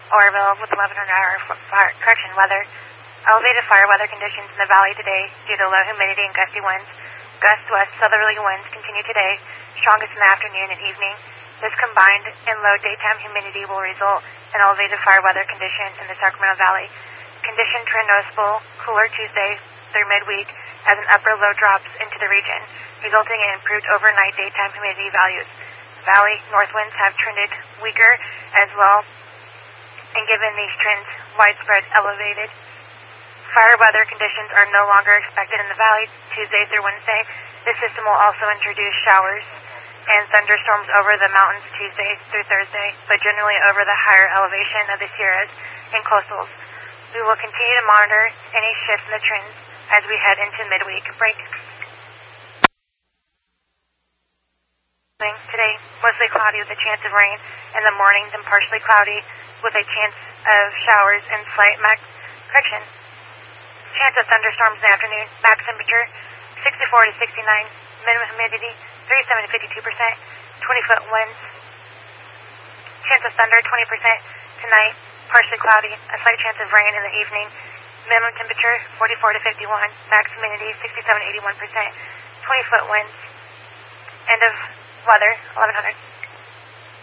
Oroville with 1100-hour fire correction weather. Elevated fire weather conditions in the valley today due to low humidity and gusty winds. Gust west southerly winds continue today, strongest in the afternoon and evening. This combined and low daytime humidity will result in elevated fire weather conditions in the Sacramento Valley. Condition trend noticeable, cooler Tuesday through midweek as an upper low drops into the region, resulting in improved overnight daytime humidity values. Valley north winds have trended weaker as well, and given these trends, widespread elevated fire weather conditions are no longer expected in the valley Tuesday through Wednesday. This system will also introduce showers and thunderstorms over the mountains Tuesday through Thursday, but generally over the higher elevation of the Sierras and coastals. We will continue to monitor any shifts in the trends as we head into midweek break. Today, mostly cloudy with a chance of rain in the mornings and partially cloudy with a chance of showers and slight correction. Chance of thunderstorms in the afternoon. Max temperature 64 to 69. Minimum humidity 37 to 52%. 20-foot winds. Chance of thunder 20% tonight. Partially cloudy. A slight chance of rain in the evening. Minimum temperature 44 to 51. Max humidity 67 to 81%. 20-foot winds. End of weather 1100.